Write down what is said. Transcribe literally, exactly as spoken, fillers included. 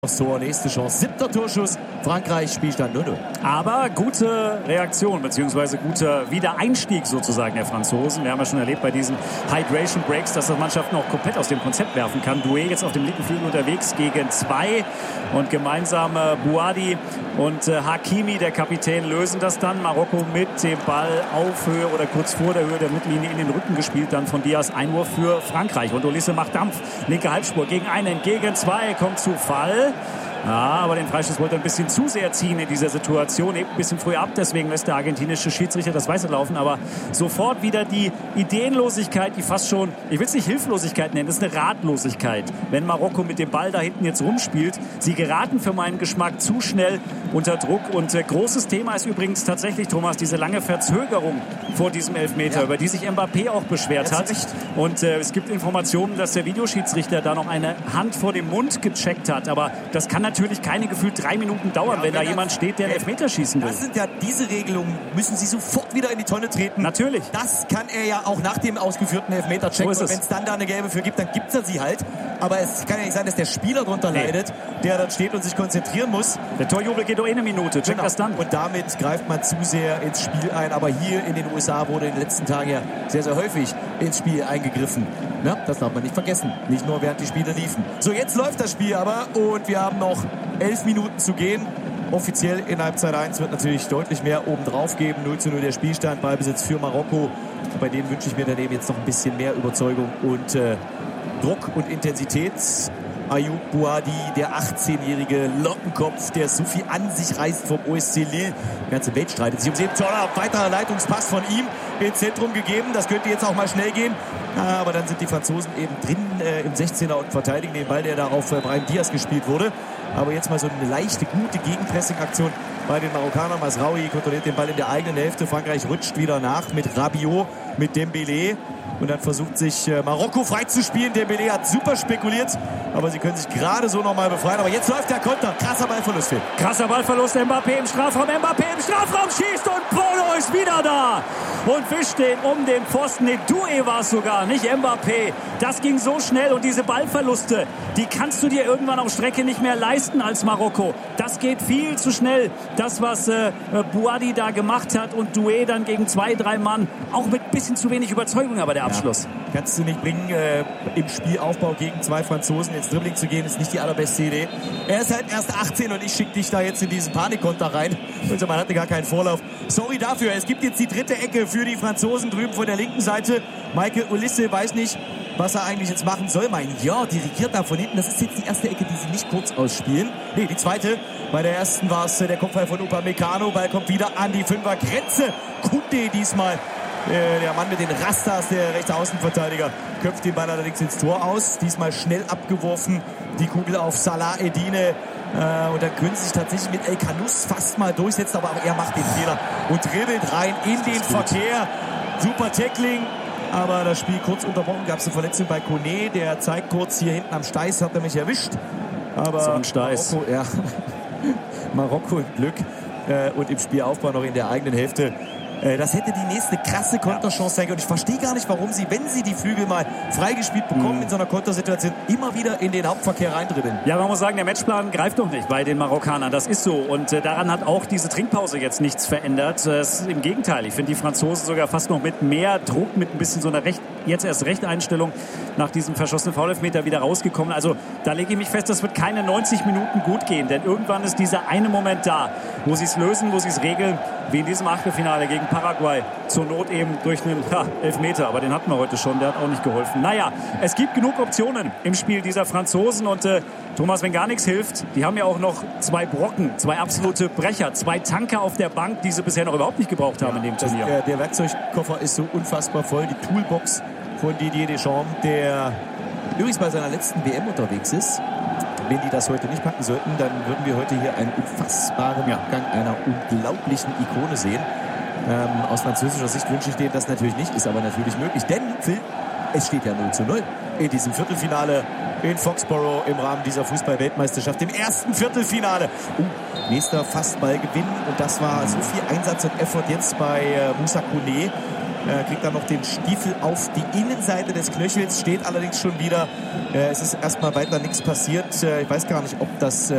Aufs Tor, nächste Chance, siebter Torschuss, Frankreich, Spielstand null null. Aber gute Reaktion, beziehungsweise guter Wiedereinstieg sozusagen der Franzosen. Wir haben ja schon erlebt bei diesen Hydration Breaks, dass das Mannschaften auch komplett aus dem Konzept werfen kann. Doué jetzt auf dem linken Flügel unterwegs gegen zwei und gemeinsam äh, Bouhaddi und äh, Hakimi, der Kapitän, lösen das dann. Marokko mit dem Ball auf Höhe oder kurz vor der Höhe der Mittellinie in den Rücken gespielt, dann von Diaz Einwurf für Frankreich. Und Olise macht Dampf, linke Halbspur gegen einen, gegen zwei, kommt zu Fall. Ja, aber den Freistoß wollte er ein bisschen zu sehr ziehen in dieser Situation. Eben ein bisschen früh ab, deswegen lässt der argentinische Schiedsrichter das Weiße laufen. Aber sofort wieder die Ideenlosigkeit, die fast schon, ich will es nicht Hilflosigkeit nennen, das ist eine Ratlosigkeit. Wenn Marokko mit dem Ball da hinten jetzt rumspielt. Sie geraten für meinen Geschmack zu schnell unter Druck. Und äh, großes Thema ist übrigens tatsächlich, Thomas, diese lange Verzögerung vor diesem Elfmeter, ja, über die sich Mbappé auch beschwert hat. Und äh, es gibt Informationen, dass der Videoschiedsrichter da noch eine Hand vor dem Mund gecheckt hat. Aber das kann natürlich keine gefühlt drei Minuten dauern, ja, wenn, wenn da jemand steht, der einen Elfmeter schießen will. Das sind ja diese Regelungen, müssen Sie sofort wieder in die Tonne treten. Natürlich. Das kann er ja auch nach dem ausgeführten Elfmeter checken. So und wenn es dann da eine gelbe für gibt, dann gibt er sie halt. Aber es kann ja nicht sein, dass der Spieler drunter nee. leidet, der dann steht und sich konzentrieren muss. Der Torjubel geht doch eh eine Minute. Check genau. das dann. Und damit greift man zu sehr ins Spiel ein. Aber hier in den U S A wurde in den letzten Tagen ja sehr, sehr häufig ins Spiel eingegriffen. Na, das darf man nicht vergessen. Nicht nur während die Spiele liefen. So, jetzt läuft das Spiel aber und wir haben noch elf Minuten zu gehen. Offiziell in Halbzeit eins wird natürlich deutlich mehr obendrauf geben. null zu null der Spielstand, Ballbesitz für Marokko. Bei denen wünsche ich mir daneben jetzt noch ein bisschen mehr Überzeugung und äh, Druck und Intensität. Ayoub Bouhaddi, der achtzehnjährige Lockenkopf, der so viel an sich reißt vom O S C Lille. Die ganze Welt streitet sich um sie. Toller weiterer Leitungspass von ihm ins Zentrum gegeben. Das könnte jetzt auch mal schnell gehen. Aber dann sind die Franzosen eben drin äh, im sechzehner und verteidigen den Ball, der da auf äh, Brahim Diaz gespielt wurde. Aber jetzt mal so eine leichte, gute Gegenpressing-Aktion bei den Marokkanern. Masraoui kontrolliert den Ball in der eigenen Hälfte. Frankreich rutscht wieder nach mit Rabiot, mit Dembélé. Und dann versucht sich äh, Marokko freizuspielen. Dembélé hat super spekuliert, aber sie können sich gerade so nochmal befreien. Aber jetzt läuft der Konter. Krasser Ballverlust, Phil. Krasser Ballverlust. Mbappé im Strafraum. Mbappé im Strafraum schießt und Polo ist wieder da. Und wischt den um den Pfosten. Nee, Doué war es sogar, nicht Mbappé. Das ging so schnell und diese Ballverluste, die kannst du dir irgendwann auf Strecke nicht mehr leisten als Marokko. Das geht viel zu schnell. Das, was äh, Bouhaddi da gemacht hat und Doué dann gegen zwei, drei Mann, auch mit ein bisschen zu wenig Überzeugung, aber der Abschluss. Ja, kannst du nicht bringen, äh, im Spielaufbau gegen zwei Franzosen ins Dribbling zu gehen, ist nicht die allerbeste Idee. Er ist halt erst achtzehn und ich schicke dich da jetzt in diesen Panikkonter rein. Also man hatte gar keinen Vorlauf. Sorry dafür, es gibt jetzt die dritte Ecke für die Franzosen drüben von der linken Seite. Michael Olise weiß nicht, was er eigentlich jetzt machen soll. Mein Ja, dirigiert da von hinten. Das ist jetzt die erste Ecke, die sie nicht kurz ausspielen. Nee, die zweite. Bei der ersten war es der Kopfball von Upamecano. Ball kommt wieder an die Fünfergrenze. Kunde diesmal. Der Mann mit den Rastas, der rechte Außenverteidiger, köpft den Ball allerdings ins Tor aus. Diesmal schnell abgeworfen. Die Kugel auf Salah Eddine. Und dann können sie sich tatsächlich mit El Kanous fast mal durchsetzen. Aber auch er macht den Fehler und dribbelt rein in den Verkehr. Super Tackling. Aber das Spiel kurz unterbrochen. Gab es eine Verletzung bei Kone. Der zeigt kurz hier hinten am Steiß. Hat er mich erwischt. Aber so ein Steiß. Marokko, ja. Marokko im Glück. Und im Spielaufbau noch in der eigenen Hälfte. Das hätte die nächste krasse Konterchance sein können. Und ich verstehe gar nicht, warum sie, wenn sie die Flügel mal freigespielt bekommen mhm. in so einer Kontersituation, immer wieder in den Hauptverkehr reindribbeln. Ja, man muss sagen, der Matchplan greift doch nicht bei den Marokkanern. Das ist so. Und äh, daran hat auch diese Trinkpause jetzt nichts verändert. Äh, Im Gegenteil, ich finde die Franzosen sogar fast noch mit mehr Druck, mit ein bisschen so einer recht, jetzt erst Rechteinstellung nach diesem verschossenen Foul-Elfmeter wieder rausgekommen. Also da lege ich mich fest, das wird keine neunzig Minuten gut gehen. Denn irgendwann ist dieser eine Moment da, wo sie es lösen, wo sie es regeln, wie in diesem Achtelfinale gegen Paraguay. Zur Not eben durch einen ja, Elfmeter. Aber den hatten wir heute schon. Der hat auch nicht geholfen. Naja, es gibt genug Optionen im Spiel dieser Franzosen. Und äh, Thomas, wenn gar nichts hilft, die haben ja auch noch zwei Brocken, zwei absolute Brecher, zwei Tanker auf der Bank, die sie bisher noch überhaupt nicht gebraucht haben ja, in dem Turnier. Das, äh, der Werkzeugkoffer ist so unfassbar voll. Die Toolbox von Didier Deschamps, der übrigens bei seiner letzten W M unterwegs ist. Wenn die das heute nicht packen sollten, dann würden wir heute hier einen unfassbaren ja. Abgang einer unglaublichen Ikone sehen. Ähm, aus französischer Sicht wünsche ich denen das natürlich nicht, ist aber natürlich möglich. Denn, Phil, es steht ja null zu null in diesem Viertelfinale in Foxborough im Rahmen dieser Fußball-Weltmeisterschaft. Im ersten Viertelfinale. Uh, nächster Fastballgewinn. Und das war so viel Einsatz und Effort jetzt bei äh, Moussa Kone. Äh, kriegt dann noch den Stiefel auf die Innenseite des Knöchels, steht allerdings schon wieder. Äh, es ist erstmal weiter nichts passiert. Äh, ich weiß gar nicht, ob das... Äh